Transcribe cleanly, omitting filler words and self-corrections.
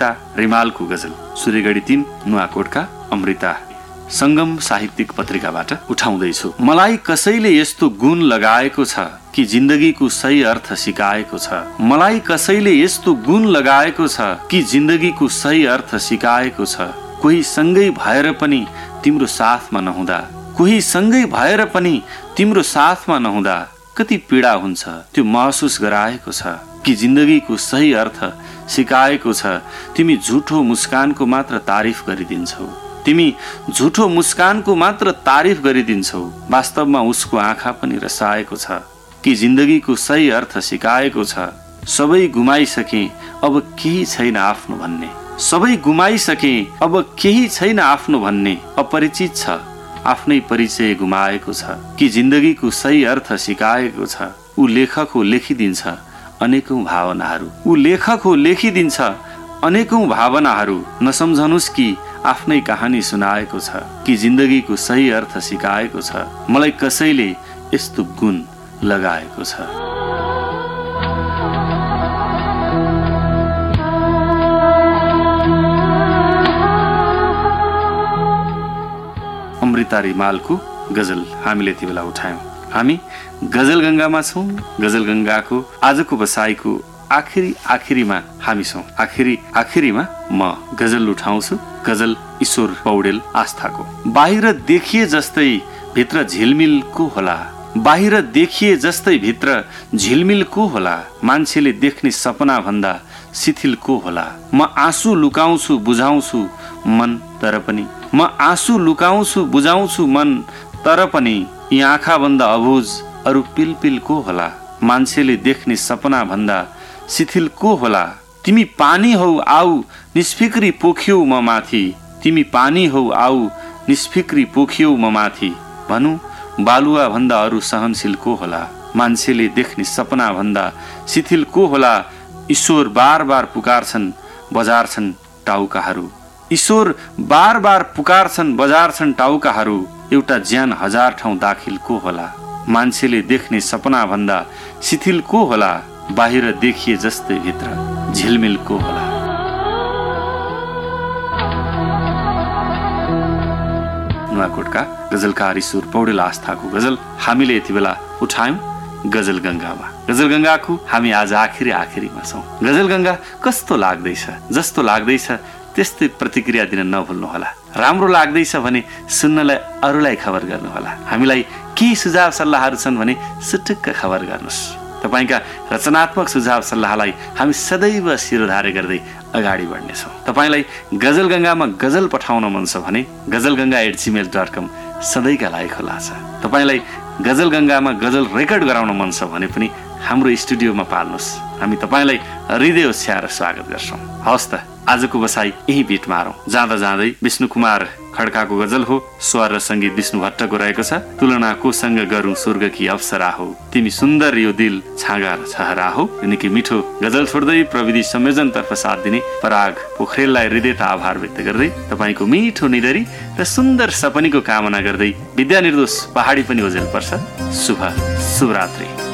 अमृता रिमालको गजल सूर्यगढी 3 नुवाकोटका अमृता संगम साहित्यिक पत्रिकाबाट उठाउँदैछु। मलाई कसैले यस्तो गुण लगाएको छ कि जिन्दगीको सही अर्थ सिकाएको छ। मलाई कसैले यस्तो गुण लगाएको छ कि जिन्दगीको सही अर्थ सिकाएको छ। कोही सँगै भएर पनि तिम्रो साथमा नहुँदा, कोही सँगै भएर पनि तिम्रो साथमा नहुँदा कति पीडा हुन्छ त्यो महसुस गराएको छ कि जिन्दगीको सही अर्थ सिकाएको छ। तिमी झुठो मुस्कानको मात्र तारिफ गरिदिन्छौ, तिमी झुठो मुस्कानको मात्र तारिफ गरिदिन्छौ। वास्तवमा उसको आँखा पनि रसाएको छ कि जिन्दगीको सही अर्थ सिकाएको छ। सबै गुमाइसके अब केही छैन आफ्नो भन्ने, सबै गुमाइसके अब केही छैन आफ्नो भन्ने। अपरिचित छ आफ्नै परिचय गुमाएको छ कि जिन्दगीको सही अर्थ सिकाएको छ। ऊ लेखक हो लेखिदिन्छ अनेकौं भावनाहरू, ऊ लेखक हो लेखिदिन्छ अनेकौं भावनाहरू। नसम्झनुस् कि आफ्नै कहानी सुनाएको छ कि जिन्दगीको सही अर्थ सिकाएको छ। मलाई कसैले यस्तो गुण लगाएको छ। अमृता रिमालको गजल हामीले यति बेला उठायौं। हामी गजल गंगामा छौं। गजल गंगाको आजको बसाइको आखिरीमा हामी छौं। आखिरीमा म गजल उठाउँछु। गजल ईश्वर पौडेल आस्थाको। बाहिर देखिए जस्तै भित्र झिलमिल को होला, बाहिर देखिए जस्तै भित्र झिलमिल को होला। मान्छेले देख्ने सपना भन्दा शिथिल को होला। म आँसु लुकाउँछु बुझाउँछु मन तर पनि, म आँसु लुकाउँछु बुझाउँछु मन तर पनि। यी आँखा भन्दा अबुझ अरू पिलपिल को होला। मान्छेले देख्ने सपना भन्दा शिथिल को होला। तिमी पानी हौ आऊ निष्फिक्री पोख्यौ म माथि, तिमी पानी हौ आऊ निष्फिक्री पोख्यौ म माथि। भनु बालुवा भन्दा अरू सहनशील को होला। मान्छेले देख्ने सपना भन्दा शिथिल को होला। ईश्वर बार बार पुकारछन् बजार्छन् टाउकाहरू, ईश्वर बार बार पुकारछन् बजार्छन् टाउकाहरू। एउटा ज्यान हजार ठाउँ दाखिल को होला। मान्छेले देख्ने सपना भन्दा शिथिल को होला। बाहिर देखिए जस्तै भित्र झिलमिल को होला। नुवाकोटका गजलकार ईश्वर पौडेल आस्थाको गजल हामीले यति बेला उठायौं गजल गंगामा। गजल गंगाको हामी आज आखिरीमा छौं। गजल गंगा कस्तो लाग्दैछ, जस्तो लाग्दैछ त्यस्तै प्रतिक्रिया दिन नभुल्नुहोला। राम्रो लाग्दैछ भने सुन्नलाई अरूलाई खबर गर्नुहोला। हामीलाई केही सुझाव सल्लाहहरू छन् भने सुटुक्क खबर गर्नुहोस्। तपाईका रचनात्मक सुझाव सल्लाहलाई हामी सदैव शिरोधार्य गर्दै अगाडि बढ्नेछौँ। तपाईलाई गजल गंगामा गजल पठाउन मन छ भने gajalganga@gmail.com सधैँका लागि खुला छ। तपाईलाई गजल गंगामा गजल रेकर्ड गराउन मन छ भने पनि हाम्रो स्टुडियोमा पाल्नुहोस्। हामी तपाईलाई हृदय उछ्याएर स्वागत गर्छौँ। हवस् त आजको बसाई यही बिट मारौँ। जाँदा जाँदै विष्णु कुमार खड्काको गजल हो। स्वर र संगीत विष्णु भट्टको रहेको छ। तुलना कोसँग गरौँ स्वर्ग की अप्सरा हो, तिमी सुन्दर यो दिल छाँगा र छहरा हो। निकै मिठो गजल छोड्दै प्रविधि संयोजनतर्फ साथ दिने पराग पोखरेललाई हृदयता आभार व्यक्त गर्दै तपाईँको मिठो निधरी र सुन्दर सपनीको कामना गर्दै विद्या निर्दोष पहाडी पनि ओझेल पर्छ। शुभरात्रि।